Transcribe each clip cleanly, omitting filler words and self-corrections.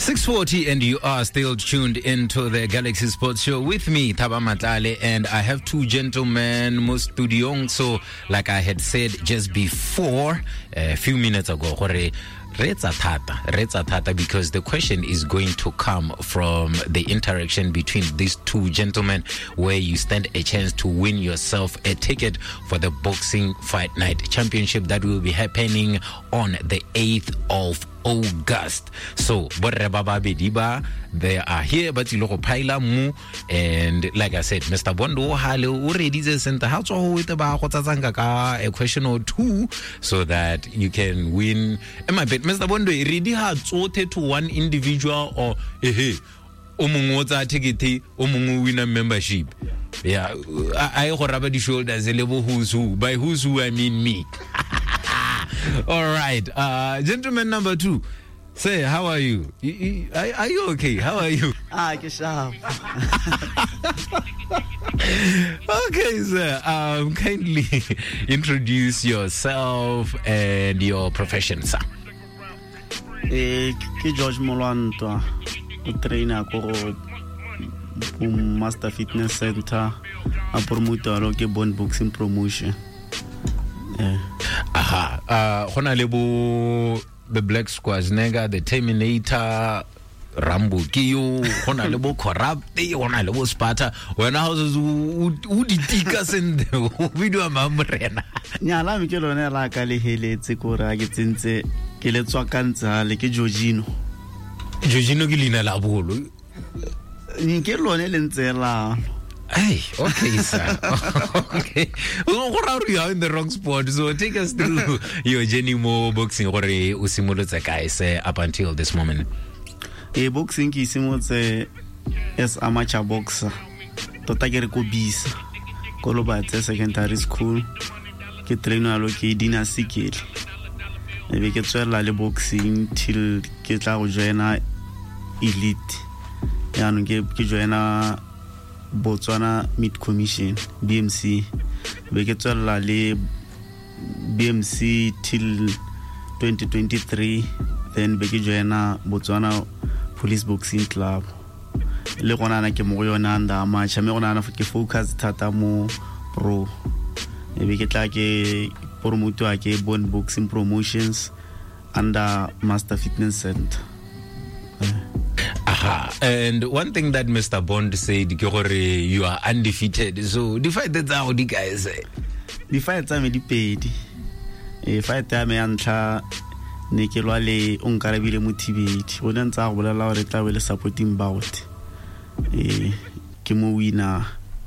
6:40 and you are still tuned into the Galaxy Sports Show with me, Thaba Matlale, and I have two gentlemen, Mustudiong. So, like I had said just before, a few minutes ago, Retsa Tata, because the question is going to come from the interaction between these two gentlemen, where you stand a chance to win yourself a ticket for the Boxing Fight Night Championship that will be happening on the 8th of August. So, Borre Baba Bediba, they are here, but you paila mu, and like I said, Mr. Bondo Hale already sent how to with a question or two so that you can win. Mr. Bondo, already had sorted to one individual or Omungota ticket, Omungu winner membership. Yeah, I rub the shoulders a level who's who. By who's who, I mean me. All right, gentleman number 2. Say, how are you? Are you okay? How are you? Sharp. Okay, sir. Kindly introduce yourself and your profession, sir. George Molantwa, trainer ko Master Fitness Center, a promoter ke Bond Boxing Promotion. Hona lebo the Black Schwarzenegger, the Terminator, Rambo Kiyo, hona lebo Corrupt, hona lebo Sparta. When I was who did tikas in the video mamrena. Nyala mi ke lone la ka le heletse ko ra ke tsentse ke le tswa kantsa le ke Georgino ke lina la bolo. Ni ke lone le ntsela. Hey, okay, sir. Okay. You are in the wrong spot. So take us through your journey more boxing up until this moment. Boxing is as amateur boxer. Tota ke re ko bisa. Ko lo batse secondary school. Ke train alo ke Dina Sikele. Ebe ke tswela le boxing till ke tla go joina elite. Ya no ke joina Botswana Meat Commission, BMC. We get to le BMC till 2023. Then we join Botswana Police Boxing Club. Le gona na ke mo yona nda match me gona na ke focus thata mo pro. We get like ke promoter ke Bond Boxing Promotions under Master Fitness Center. And one thing that Mr. Bond said, you are undefeated. So the fight that's how the guys say. The fight time di paid. Fight time antla ne ke lwa le onkarabile motivate. O ntsa go bolela gore tla le supporting bout. Ke mo winner.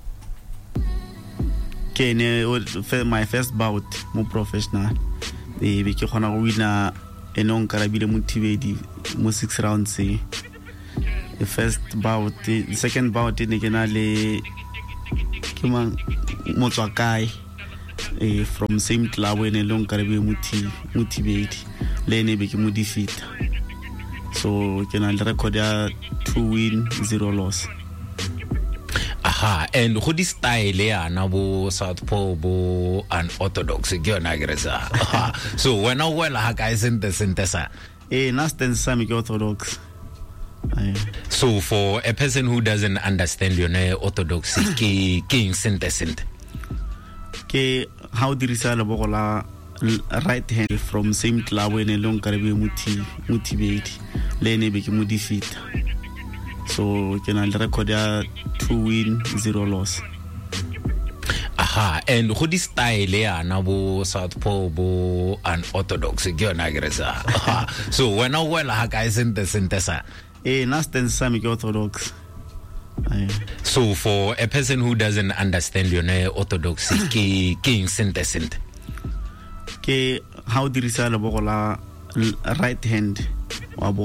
Ke ne my first bout mo professional. Be ke khona go winner onkarabile motivate mo 6 rounds. The first bout, the second bout in the Kiman Motswakai from same club when a long Caribbean motivate Lene became defeat. So we can record 2 win, 0 loss. And who this style now Southpaw bo unorthodox so when I well guys in the synthesis. Nasty Sami orthodox. So for a person who doesn't understand your orthodoxy, king synthesis. How do you say about right hand from same club when a long Caribbean motivate Lene became defeat. So we can record 2 win, 0 loss. And who this style now Southpaw bo unorthodox so when I well guys in the synthesis. Nasty Sami orthodox. So for a person who doesn't understand your orthodoxy, king synthesis. How do you say about right hand or